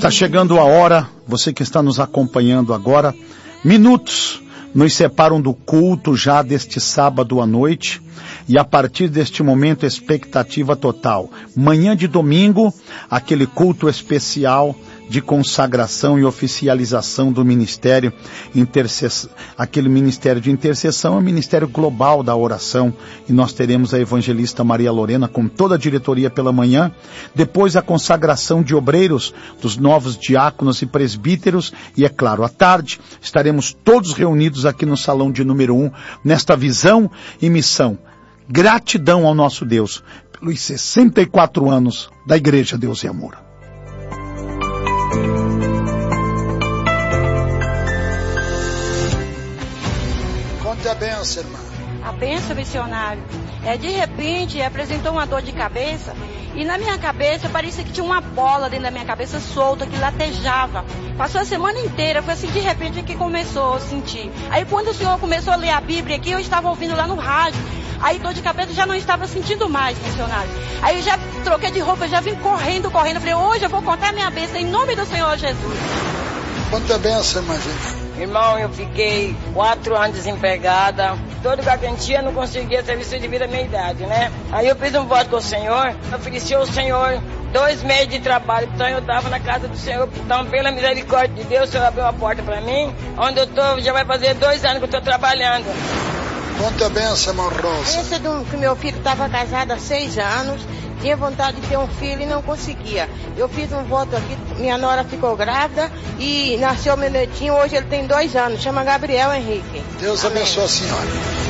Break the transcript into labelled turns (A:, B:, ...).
A: Está chegando a hora, você que está nos acompanhando agora, minutos nos separam do culto já deste sábado à noite, e a partir deste momento expectativa total. Manhã de domingo, aquele culto especial de consagração e oficialização do ministério, aquele ministério de intercessão é o ministério global da oração, e nós teremos a evangelista Maria Lorena com toda a diretoria pela manhã, depois a consagração de obreiros, dos novos diáconos e presbíteros, e é claro, à tarde estaremos todos reunidos aqui no salão de número 1, nesta visão e missão. Gratidão ao nosso Deus pelos 64 anos da Igreja Deus e Amor.
B: Conte a benção, irmã.
C: A benção, missionário. De repente, apresentou uma dor de cabeça, e na minha cabeça parecia que tinha uma bola dentro da minha cabeça solta, que latejava. Passou a semana inteira, foi assim, de repente, que começou a sentir. Aí quando o senhor começou a ler a Bíblia aqui, eu estava ouvindo lá no rádio. Aí dor de cabeça já não estava sentindo mais, missionário. Aí eu já troquei de roupa, já vim correndo. Falei, hoje eu vou contar a minha bênção em nome do Senhor Jesus.
B: Quanta bênção, irmã Jennifer.
D: Irmão, eu fiquei 4 anos desempregada. Todo garantia, não conseguia serviço de vida à minha idade, né? Aí eu fiz um voto com o Senhor, ofereci ao Senhor 2 meses de trabalho. Então eu estava na casa do Senhor. Então, pela misericórdia de Deus, o Senhor abriu uma porta para mim. Onde eu estou, já vai fazer 2 anos que eu estou trabalhando.
B: Quanta bênção, irmão Rosa.
E: Esse que meu filho estava casado há 6 anos, tinha vontade de ter um filho e não conseguia. Eu fiz um voto aqui, minha nora ficou grávida e nasceu meu netinho, hoje ele tem 2 anos, chama Gabriel Henrique.
B: Deus abençoe a senhora.